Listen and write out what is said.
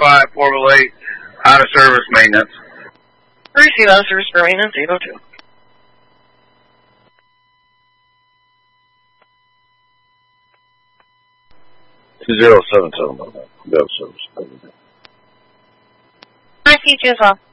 408, out of service maintenance. Receive out of service for maintenance, 802. $2077 on that. Service. I see you as well.